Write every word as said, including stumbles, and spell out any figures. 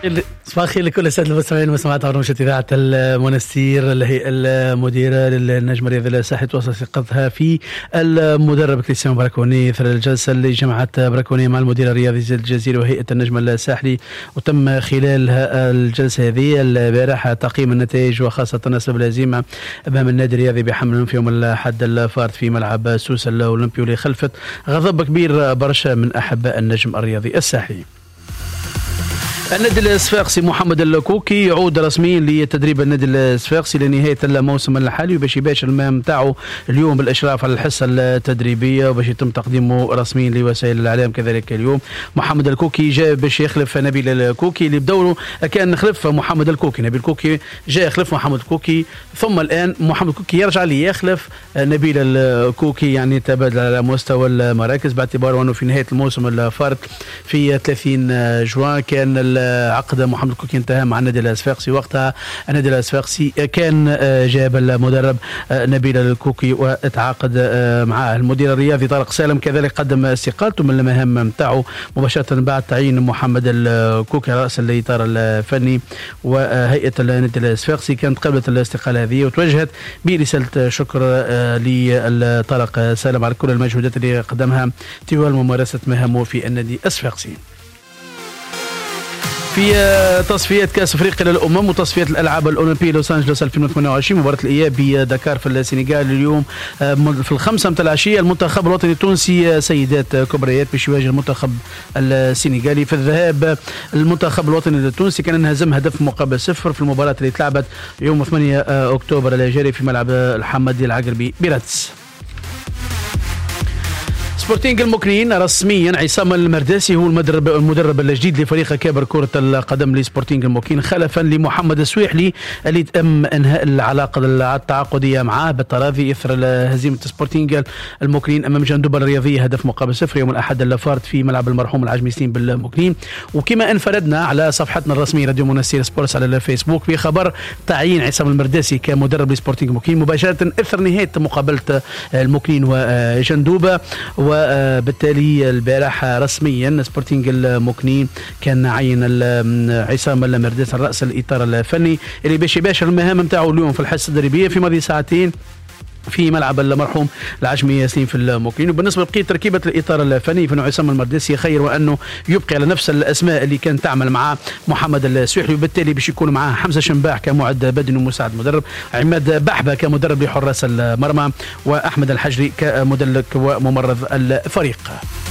صباح الخير لكل الساده المستمعين ومستمعات برنامج اذاعه المنستير. الهيئه المديره للنجم الرياضي الساحلي توصل ثقتها في المدرب كريستيان براكوني اثر الجلسه اللي جمعت براكوني مع المدير الرياضي الجزيري وهيئه النجم الساحلي، وتم خلال الجلسه هذه البارحه تقييم النتائج وخاصه اسباب الهزيمه امام النادي الرياضي بحمل في يوم الاحد الفارط في ملعب سوسه الاولمبي، واللي خلفت غضب كبير برشا من احباء النجم الرياضي الساحلي. النادي الصفاقسي محمد الكوكي يعود رسميا لتدريب النادي الصفاقسي لنهايه الموسم الحالي، وباش يباشر المهام نتاعو اليوم بالاشراف على الحصه التدريبيه، وباش يتم تقديمه رسميا لوسائل الاعلام كذلك اليوم. محمد الكوكي جاء باش يخلف نبيل الكوكي اللي بدوره كان خلف محمد الكوكي. نبيل الكوكي جاء يخلف محمد الكوكي، ثم الان محمد الكوكي يرجع ليخلف نبيل الكوكي، يعني تبادل على مستوى المراكز باعتباره انه في نهايه الموسم الفارط في ثلاثين جوان كان عقد محمد الكوكي انتهى مع النادي الصفاقسي. وقتها النادي الصفاقسي كان جاب المدرب نبيل الكوكي وتعاقد معاه. المدير الرياضي طارق سالم كذلك قدم استقالته من المهام نتاعو مباشره بعد تعيين محمد الكوكي راس الاطار الفني، وهيئه النادي الصفاقسي كانت قبلت الاستقاله هذه وتوجهت برساله شكر لطارق سالم على كل المجهودات اللي قدمها طوال ممارسه مهامه في النادي الصفاقسي. في تصفيات كاس افريقيا للامم وتصفيات الالعاب الاولمبيه لوس انجلوس ألفين وثمانية وعشرين، مباراه الاياب بدكار في السنغال اليوم في الخمسه متاع العشيه. المنتخب الوطني التونسي سيدات كبريات باش يواجه المنتخب السنغالي. في الذهاب المنتخب الوطني التونسي كان انهزم هدف مقابل صفر في المباراه اللي تلعبت يوم ثمانية اكتوبر الجاري في ملعب الحمدي العقربي براتس. سبورتينغ المكرين رسميا عصام المرداسي هو المدرب المدرب الجديد لفريق كابر كرة القدم لسبورتينغ المكرين، خلفا لمحمد السويحلي اللي تم انهاء العلاقة التعاقدية معاه بالتراضي اثر هزيمة سبورتينغ المكرين امام جندوبة الرياضية هدف مقابل صفر يوم الاحد الفارط في ملعب المرحوم العجمي سليم بالمكرين. وكما انفردنا على صفحتنا الرسمية راديو منستير سبورتس على الفيسبوك بخبر تعيين عصام المرداسي كمدرب لسبورتينغ المكرين مباشرة اثر نهاية مقابلة المكرين وجندوبة، وبالتالي البارح رسميا سبورتينغ المكنين كان عين عصام المرداسي رأس الإطار الفني اللي باش يباشر المهام نتاعو اليوم في الحصة التدريبية في ماضي ساعتين في ملعب المرحوم العجمي سليم في المكرين. وبالنسبه لبقيه تركيبه الاطار الفني فانه عصام المرداسي خير وانه يبقي على نفس الاسماء اللي كان تعمل مع محمد السويحلي، وبالتالي باش يكون معاه حمزه شنباح كمعد بدني ومساعد مدرب، عماد بحبه كمدرب لحراس المرمى، واحمد الحجري كمدلك وممرض الفريق.